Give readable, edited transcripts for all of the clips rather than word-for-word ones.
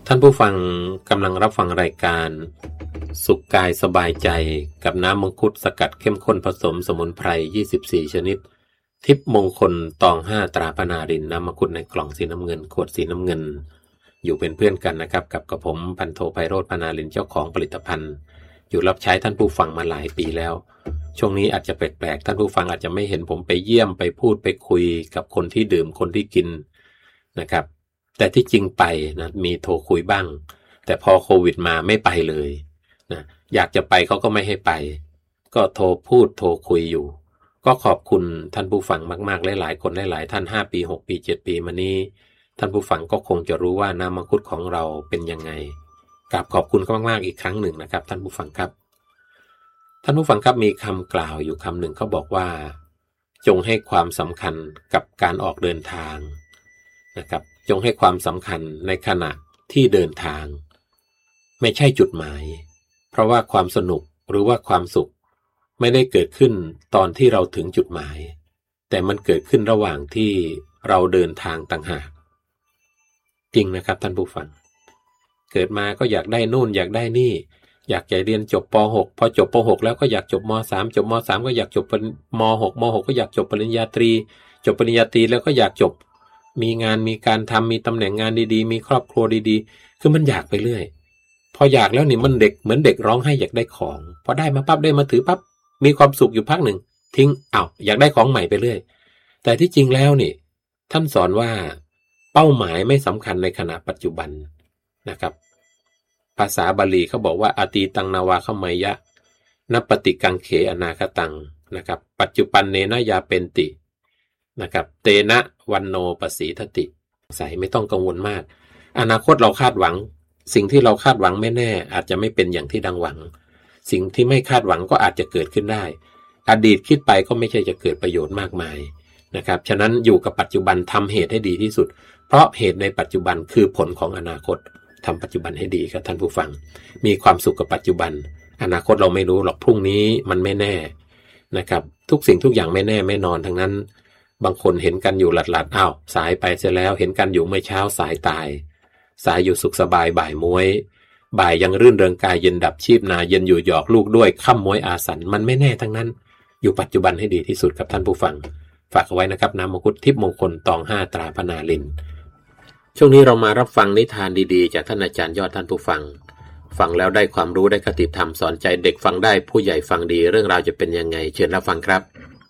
ท่านผู้ฟังกำลังรับฟังรายการสุขกายสบายใจกับน้ำมังคุดสกัดเข้มข้นผสมสมุนไพร24ชนิดทิพย์มงคลตอง5ตราพนารินน้ำมังคุดในกล่องสีน้ำเงินขวดสีน้ำเงินอยู่เป็นเพื่อนกันนะครับกับผมพันโทไพโรจน์พนารินเจ้าของผลิตภัณฑ์อยู่รับใช้ท่านผู้ฟังมาหลายปีแล้วช่วงนี้อาจจะแปลกๆท่านผู้ฟังอาจจะไม่เห็นผมไปเยี่ยมไปพูดไปคุยกับคนที่ดื่มคนที่กินนะครับแต่ที่จริงไปนะมีโทรคุยบ้างแต่พอโควิดมาไม่ไปเลยนะอยากจะไปเขาก็ไม่ให้ไปก็โทรพูดโทรคุยอยู่ก็ขอบคุณท่านผู้ฟังมากๆหลายๆคนหลายๆท่าน5ปี6ปี7ปีมานี้ท่านผู้ฟังก็คงจะรู้ว่าน้ำมังคุดของเราเป็นยังไงกราบขอบคุณมากๆอีกครั้งหนึ่งนะครับท่านผู้ฟังครับท่านผู้ฟังครับมีคำกล่าวอยู่คำหนึ่งเขาบอกว่าจงให้ความสำคัญกับการออกเดินทางนะครับจงให้ความสำคัญในขณะที่เดินทางไม่ใช่จุดหมายเพราะว่าความสนุกหรือว่าความสุขไม่ได้เกิดขึ้นตอนที่เราถึงจุดหมายแต่มันเกิดขึ้นระหว่างที่เราเดินทางต่างหากจริงนะครับท่านผู้ฟังเกิดมาก็อยากได้นู่นอยากได้นี่อยากจะเรียนจบป .6 พอจบป .6 แล้วก็อยากจบม .3 จบม .3 ก็อยากจบม .6 ม .6 ก็อยากจบปริญญาตรีจบปริญญาตรีแล้วก็อยากจบมีงานมีการทำมีตำแหน่งงานดีๆมีครอบครัวดีๆคือมันอยากไปเรื่อยพออยากแล้วนี่มันเด็กเหมือนเด็กร้องให้อยากได้ของพอได้มาปั๊บได้มาถือปั๊บมีความสุขอยู่พักหนึ่งทิ้งอยากได้ของใหม่ไปเรื่อยแต่ที่จริงแล้วนี่ท่านสอนว่าเป้าหมายไม่สำคัญในขณะปัจจุบันนะครับภาษาบาลีเขาบอกว่าอตีตังนาวาขมัยยะนปฏิกังเขอนาคตังนะครับปัจจุบันเนนะยาเป็นตินะครับเตนะวันโนปสีทติใส่ไม่ต้องกังวลมากอนาคตเราคาดหวังสิ่งที่เราคาดหวังไม่แน่อาจจะไม่เป็นอย่างที่ดังหวังสิ่งที่ไม่คาดหวังก็อาจจะเกิดขึ้นได้อดีตคิดไปก็ไม่ใช่จะเกิดประโยชน์มากมายนะครับฉะนั้นอยู่กับปัจจุบันทำเหตุให้ดีที่สุดเพราะเหตุในปัจจุบันคือผลของอนาคตทำปัจจุบันให้ดีครับท่านผู้ฟังมีความสุขกับปัจจุบันอนาคตเราไม่รู้หรอกพรุ่งนี้มันไม่แน่นะครับทุกสิ่งทุกอย่างไม่แน่ไม่นอนทั้งนั้นบางคนเห็นกันอยู่หลัดๆสายไปเสียแล้วเห็นกันอยู่เมื่อเช้าสายตายสายอยู่สุขสบายบ่ายม้วยบ่ายยังรื่นเริงกายเย็นดับชีพนาเย็นอยู่หยอกลูกด้วยค่ำม้วยอาสันมันไม่แน่ทั้งนั้นอยู่ปัจจุบันให้ดีที่สุดครับท่านผู้ฟังฝากเอาไว้นะครับน้ำมังคุดทิพย์มงคลตอง5ตราพนารินช่วงนี้เรามารับฟังนิทานดีๆจากท่านอาจารย์ยอดท่านผู้ฟังฟังแล้วได้ความรู้ได้คติธรรมสอนใจเด็กฟังได้ผู้ใหญ่ฟังดีเรื่องราวจะเป็นยังไงเชิญรับฟังครับ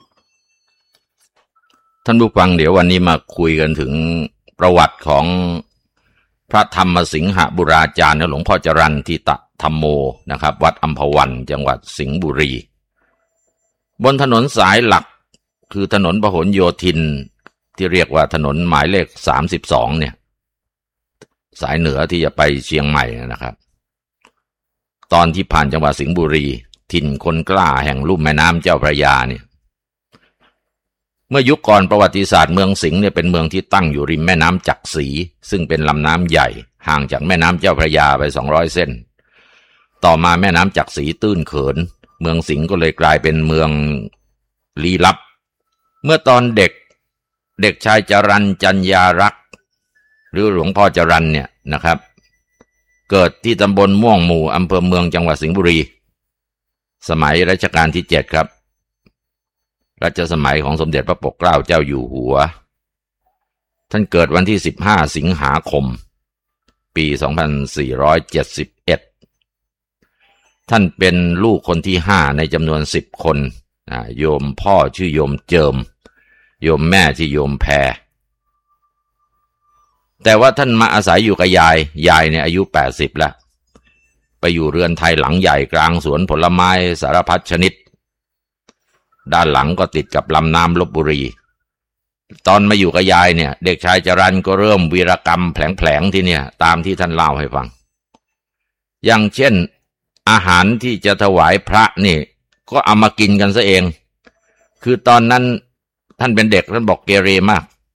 ท่านผู้ฟังเดี๋ยววันนี้มาคุยกันถึงประวัติของพระธรรมสิงหบุราจารย์หลวงพ่อจรัญทิตธรรมโมนะครับวัดอัมพวันจังหวัดสิงห์บุรีบนถนนสายหลักคือถนนพหลโยธินที่เรียกว่าถนนหมายเลข32เนี่ยสายเหนือที่จะไปเชียงใหม่นะครับตอนที่ผ่านจังหวัดสิงห์บุรีถิ่นคนกล้าแห่งลุ่มแม่น้ำเจ้าพระยาเนี่ยเมื่อยุคก่อนประวัติศาสตร์เมืองสิงห์เนี่ยเป็นเมืองที่ตั้งอยู่ริมแม่น้ำจักรีซึ่งเป็นลำน้ำใหญ่ห่างจากแม่น้ำเจ้าพระยาไป200เส้นต่อมาแม่น้ำจักรีตื้นเขินเมืองสิงห์ก็เลยกลายเป็นเมืองลี้ลับเมื่อตอนเด็กชายจรัญจัญญารักษ์หรือหลวงพ่อจรัญเนี่ยนะครับเกิดที่ตำบลม่วงหมู่อำเภอเมืองจังหวัดสิงห์บุรีสมัยรัชกาลที่7ครับรัชสมัยของสมเด็จพระปกเกล้าเจ้าอยู่หัวท่านเกิดวันที่15สิงหาคมปี2471ท่านเป็นลูกคนที่5ในจำนวน10คนโยมพ่อชื่อโยมเจิมโยมแม่ชื่อโยมแพรแต่ว่าท่านมาอาศัยอยู่กับยายเนี่ยอายุ80แล้วไปอยู่เรือนไทยหลังใหญ่กลางสวนผลไม้สารพัดชนิดด้านหลังก็ติดกับลำน้ำลพบุรีตอนมาอยู่กับยายเนี่ยเด็กชายจรัญก็เริ่มวีรกรรมแผลงๆที่เนี่ยตามที่ท่านเล่าให้ฟังอย่างเช่นอาหารที่จะถวายพระนี่ก็เอามากินกันซะเองคือตอนนั้นท่านเป็นเด็กท่านบอกเกเรมาก